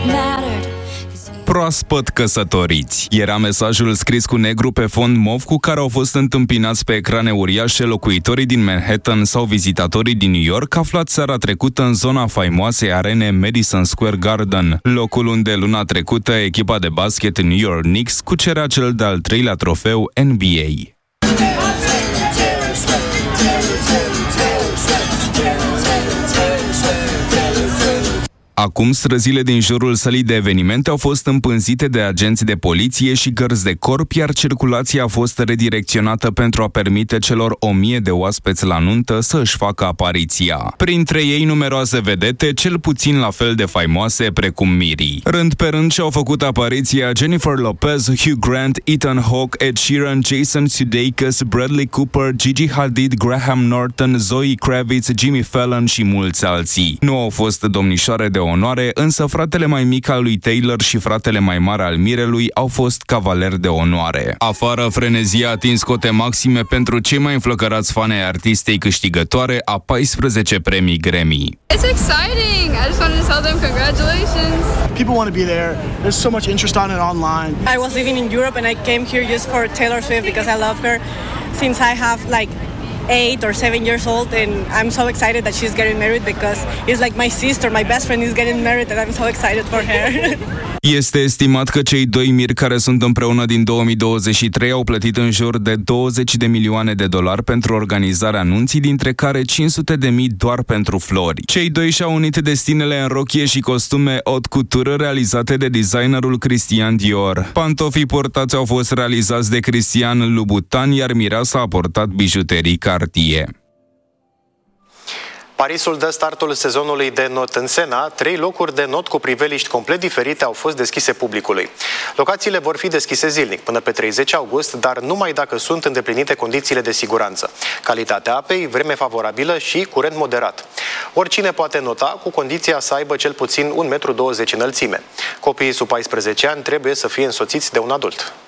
Proaspăt căsătoriți. Era mesajul scris cu negru pe fond mov cu care au fost întâmpinați pe ecrane uriașe locuitorii din Manhattan sau vizitatorii din New York aflați seara trecută în zona faimoasei arene Madison Square Garden, locul unde luna trecută echipa de basket New York Knicks cucerea cel de-al 3-lea trofeu NBA. Acum, străzile din jurul sălii de evenimente au fost împânzite de agenți de poliție și gărzi de corp, iar circulația a fost redirecționată pentru a permite celor 1000 de oaspeți la nuntă să își facă apariția. Printre ei numeroase vedete, cel puțin la fel de faimoase precum Miri. Rând pe rând și-au făcut apariția Jennifer Lopez, Hugh Grant, Ethan Hawke, Ed Sheeran, Jason Sudeikis, Bradley Cooper, Gigi Hadid, Graham Norton, Zoe Kravitz, Jimmy Fallon și mulți alții. Nu au fost domnișoare de onoare, însă fratele mai mic al lui Taylor și fratele mai mare al mirelui au fost cavaleri de onoare. Afară, frenezia a atins cote maxime pentru cei mai înflăcărați fani ai artistei câștigătoare a 14 premii Grammy. It's exciting! I just wanted to tell them congratulations! People want to be there. There's so much interest on it online. I was living in Europe and I came here just for Taylor Swift because I love her since I have 8 or 7 years old, and I'm so excited that she's getting married because it's like my sister, my best friend is getting married and I'm so excited for her. Este estimat că cei doi miri care sunt împreună din 2023 au plătit în jur de 20 de milioane de dolari pentru organizarea anunții, dintre care 500 de mii doar pentru flori. Cei doi și-au unit destinele în rochie și costume haute couture realizate de designerul Christian Dior. Pantofii portați au fost realizați de Christian Louboutin, iar mireasa a portat bijuterii Cartier. Parisul dă startul sezonului de not în Sena. 3 locuri de not cu priveliști complet diferite au fost deschise publicului. Locațiile vor fi deschise zilnic până pe 30 august, dar numai dacă sunt îndeplinite condițiile de siguranță. Calitatea apei, vreme favorabilă și curent moderat. Oricine poate nota, cu condiția să aibă cel puțin 1,20 m înălțime. Copiii sub 14 ani trebuie să fie însoțiți de un adult.